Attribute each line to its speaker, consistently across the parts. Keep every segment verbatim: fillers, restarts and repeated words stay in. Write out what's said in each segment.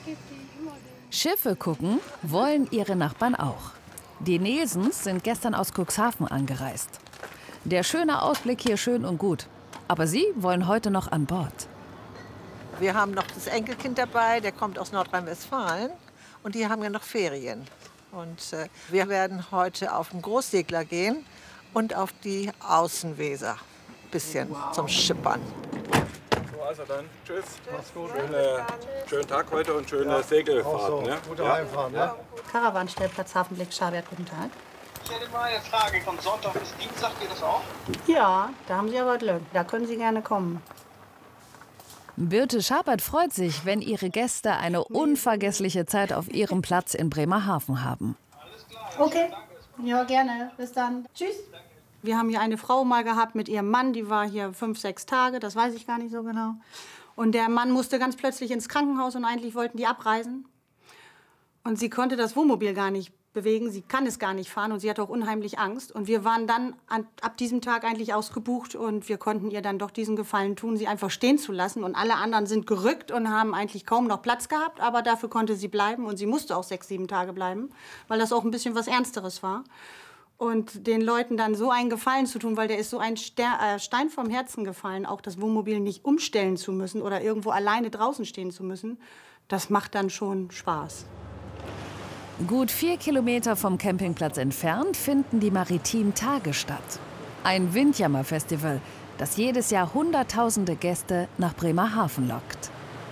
Speaker 1: Schiffe gucken wollen ihre Nachbarn auch. Die Nelsens sind gestern aus Cuxhaven angereist. Der schöne Ausblick hier schön und gut. Aber sie wollen heute noch an Bord.
Speaker 2: Wir haben noch das Enkelkind dabei, der kommt aus Nordrhein-Westfalen. Und die haben ja noch Ferien. Und äh, wir werden heute auf den Großsegler gehen und auf die Außenweser. Ein bisschen wow. zum Schippern.
Speaker 3: So, also dann, tschüss. Mach's gut. Schöne, schönen Tag heute und schöne ja. Segelfahrt. So. Ne?
Speaker 4: Gute ja. Heimfahrt. Ne?
Speaker 5: Karawanstellplatz Hafenblick Schabert, guten Tag.
Speaker 6: Ich hätte mal eine Frage, von Sonntag bis Dienstag geht das auch?
Speaker 5: Ja, da haben Sie aber Glück. Da können Sie gerne kommen.
Speaker 1: Birte Schabert freut sich, wenn ihre Gäste eine unvergessliche Zeit auf ihrem Platz in Bremerhaven haben.
Speaker 5: Okay, ja gerne. Bis dann. Tschüss. Wir haben hier eine Frau mal gehabt mit ihrem Mann, die war hier fünf, sechs Tage, das weiß ich gar nicht so genau. Und der Mann musste ganz plötzlich ins Krankenhaus und eigentlich wollten die abreisen. Und sie konnte das Wohnmobil gar nicht bewegen, sie kann es gar nicht fahren und sie hatte auch unheimlich Angst. Und wir waren dann an, ab diesem Tag eigentlich ausgebucht und wir konnten ihr dann doch diesen Gefallen tun, sie einfach stehen zu lassen. Und alle anderen sind gerückt und haben eigentlich kaum noch Platz gehabt, aber dafür konnte sie bleiben und sie musste auch sechs, sieben Tage bleiben, weil das auch ein bisschen was Ernsteres war. Und den Leuten dann so einen Gefallen zu tun, weil der ist so ein Ster äh, Stein vom Herzen gefallen, auch das Wohnmobil nicht umstellen zu müssen oder irgendwo alleine draußen stehen zu müssen, das macht dann schon Spaß.
Speaker 1: Gut vier Kilometer vom Campingplatz entfernt finden die Maritimen Tage statt. Ein Windjammer-Festival, das jedes Jahr Hunderttausende Gäste nach Bremerhaven lockt.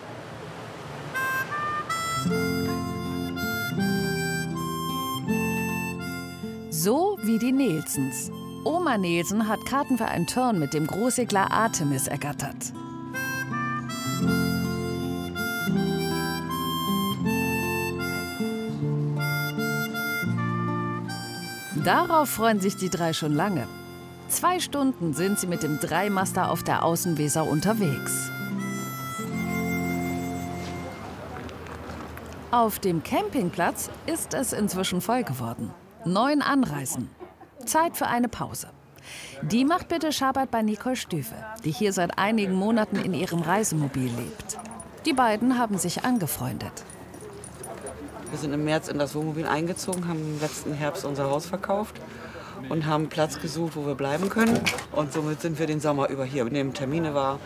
Speaker 1: So wie die Nelsens. Oma Nelsen hat Karten für einen Turn mit dem Großsegler Artemis ergattert. Darauf freuen sich die drei schon lange. Zwei Stunden sind sie mit dem Dreimaster auf der Außenweser unterwegs. Auf dem Campingplatz ist es inzwischen voll geworden. Neun Anreisen. Zeit für eine Pause. Die macht Birte Schabert bei Nicole Stüve, die hier seit einigen Monaten in ihrem Reisemobil lebt. Die beiden haben sich angefreundet.
Speaker 7: Wir sind im März in das Wohnmobil eingezogen, haben im letzten Herbst unser Haus verkauft und haben Platz gesucht, wo wir bleiben können. Und somit sind wir den Sommer über hier. Wir nehmen Termine wahr.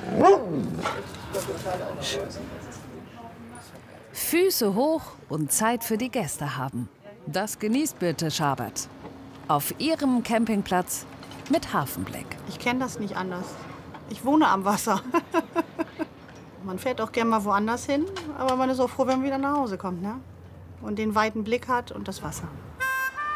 Speaker 1: Füße hoch und Zeit für die Gäste haben. Das genießt Birte Schabert. Auf ihrem Campingplatz mit Hafenblick.
Speaker 5: Ich kenne das nicht anders. Ich wohne am Wasser. Man fährt auch gerne mal woanders hin, aber man ist auch froh, wenn man wieder nach Hause kommt, ne? Und den weiten Blick hat und das Wasser.